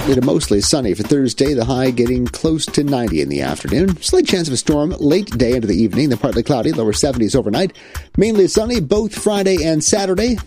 partly to mostly sunny for Thursday, the high getting close to 90 in the afternoon. Slight chance of a storm late day into the evening, then partly cloudy, lower 70s overnight. Mainly sunny both Friday and Saturday.